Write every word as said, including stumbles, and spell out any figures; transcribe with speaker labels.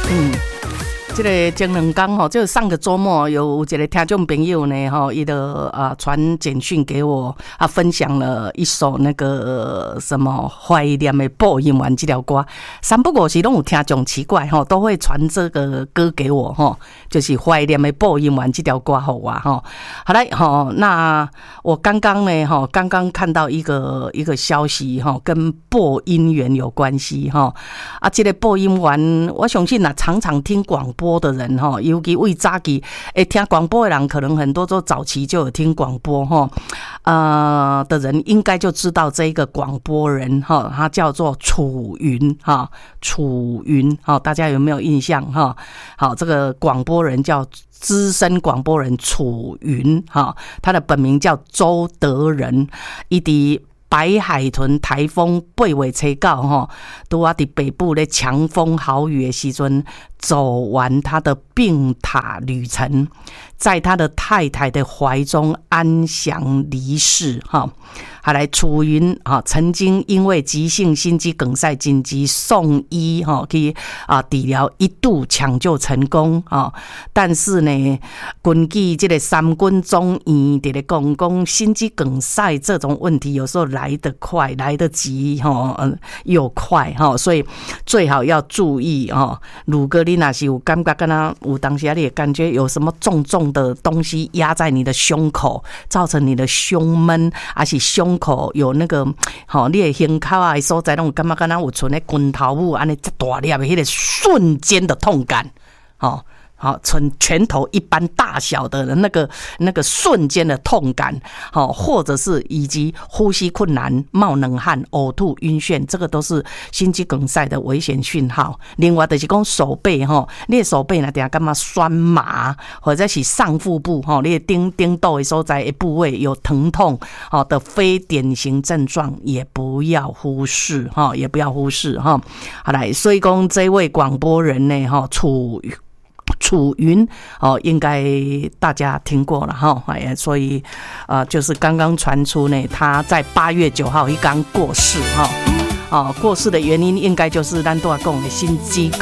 Speaker 1: 嗯。这个前两天吼，就上个周末有有一个听众朋友呢，吼，伊的啊传简讯给我，啊分享了一首那个、呃、什么怀念的播音员这条歌，三不五时拢有听众奇怪吼，都会传这个歌给我吼，就是怀念的播音员这条歌好啊吼。好来吼，那我刚刚呢吼，刚刚看到一个一个消息吼，跟播音员有关系吼，啊，这个播音员，我相信啊，常常听广播的人哈，尤其为早期诶听广播的人，可能很多都早期就有听广播哈，呃的人应该就知道这一个广播人哈，他叫做楚云哈，楚云哈，大家有没有印象哈？好，这个广播人叫资深广播人楚云哈，他的本名叫周德仁，伊伫白海豚台风八月初九吼，拄啊伫北部咧强风豪雨的时阵，走完他的病榻旅程，在他的太太的怀中安详离世哈。好来，楚云啊，曾经因为急性心肌梗塞紧急送医哈，去啊治疗，一度抢救成功啊，但是呢，根据这个三军总院伫咧讲讲，心肌梗塞这种问题有时候来得快，来得急哈，又快哈，所以最好要注意哈。如果你若是有感觉跟他有当时你也感觉有什么重重的东西压在你的胸口，造成你的胸闷，还是胸口有那个吼，你的胸口啊所在，拢感觉敢若有存咧拳头母安尼一大粒的迄个瞬间的痛感，吼。好，存拳头一般大小的那个那个瞬间的痛感，好，或者是以及呼吸困难、冒冷汗、呕吐、晕眩，这个都是心肌梗塞的危险讯号。另外就是讲手背哈，你的手背呢，等下干嘛酸麻，或者是上腹部哈，你的顶顶斗的所在的部位有疼痛好的非典型症状，也不要忽视哈，也不要忽视哈。好来，所以讲这位广播人呢，哈，楚楚云哦，应该大家听过了哈，哎，所以呃，就是刚刚传出呢，他在八月九号一刚过世哈，哦，过世的原因应该就是咱都要讲的心肌